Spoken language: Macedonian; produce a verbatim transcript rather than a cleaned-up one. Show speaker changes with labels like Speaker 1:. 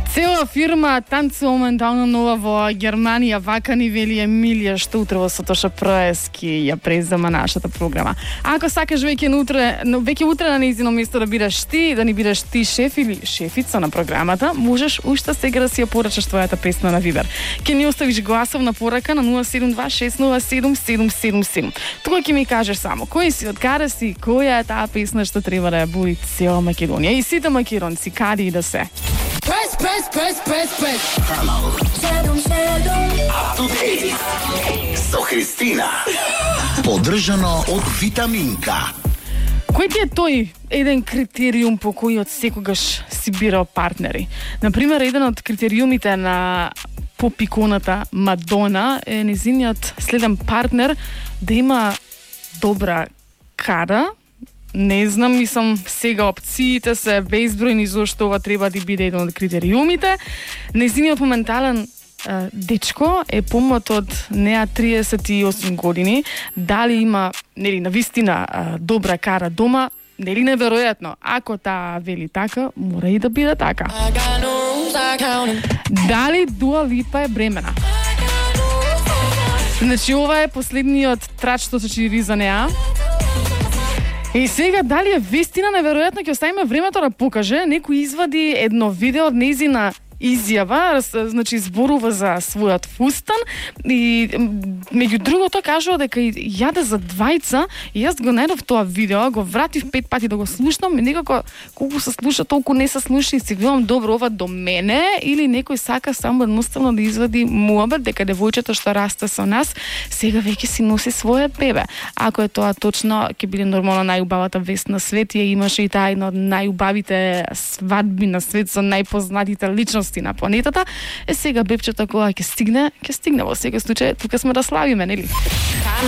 Speaker 1: Цела фирма танцува моментално нова во Германија, вака ни вели Емилија Штутрево со Тоша Проески ја презема нашата програма. Ако сакаш веќе утре, веќе утре на нејзино место да бидеш ти, да ни бидеш ти шеф или шефица на програмата, можеш уште сега да си ја порачаш твојата песна на Вибер. Ке ни оставиш гласовна порака на нула седум два шест нула седум седум седум седум. Тука ќе ми кажеш само кој си, од каде си, која е таа песна што треба да ја буди цела Македонија и сите македонци, каде и да се.
Speaker 2: Press, press, press, press, press. Седум, седум.
Speaker 3: Up to date. Со Христина. Поддржано од Витаминка.
Speaker 1: Кој ти е тој еден критериум по кој од секогаш си бирал партнери? Например, еден од критериумите на поп-иконата Мадона е незиниот следен партнер да има добра кара. Не знам, мислам, сега опциите се безбројни зошто ова треба да биде еден од критериумите. Незиниот моментален е, дечко е помлад од неа триесет и осум години. Дали има, нели, навистина е, добра кара дома, нели неверојатно. Ако таа вели така, мора и да биде така. Дали Дуа Липа е бремена? Значи, ова е последниот трач што се чири за неа. И сега, дали е вистина, неверојатно ќе оставиме времето да покаже. Некој извади едно видео од нејзина изјава, значи зборува за својот фустан и меѓу другото кажува дека јаде за двајца и јас го најдов тоа видео, го вратив пет пати да го слушнам и некако колку се слуша толку не се слуша и си видам добро ова до мене или некој сака само едноставно да извади муабет дека девојчето што расте со нас сега веќе си носи својот бебе. Ако е тоа точно, ќе биде нормално најубавата вест на свет и имаше и таа една од најубавите свадби на свет со најпознатите личности на планетата, е сега бебчето кога ќе стигне, ќе стигне во секој случај, тука сме да славиме, нели?